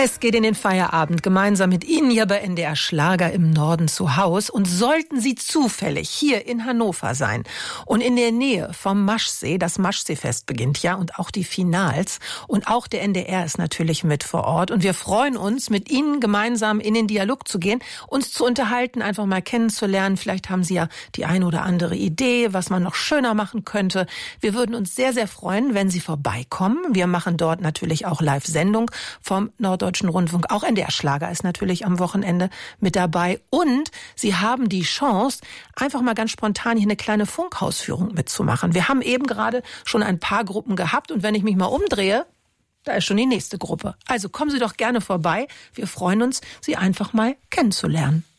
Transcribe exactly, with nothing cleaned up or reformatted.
Es geht in den Feierabend gemeinsam mit Ihnen hier bei N D R Schlager im Norden zu Haus. Und sollten Sie zufällig hier in Hannover sein und in der Nähe vom Maschsee, das Maschseefest beginnt ja und auch die Finals und auch der N D R ist natürlich mit vor Ort. Und wir freuen uns, mit Ihnen gemeinsam in den Dialog zu gehen, uns zu unterhalten, einfach mal kennenzulernen. Vielleicht haben Sie ja die eine oder andere Idee, was man noch schöner machen könnte. Wir würden uns sehr, sehr freuen, wenn Sie vorbeikommen. Wir machen dort natürlich auch Live-Sendung vom Norddeutschen Rundfunk. Auch N D R Schlager ist natürlich am Wochenende mit dabei. Und Sie haben die Chance, einfach mal ganz spontan hier eine kleine Funkhausführung mitzumachen. Wir haben eben gerade schon ein paar Gruppen gehabt. Und wenn ich mich mal umdrehe, da ist schon die nächste Gruppe. Also kommen Sie doch gerne vorbei. Wir freuen uns, Sie einfach mal kennenzulernen.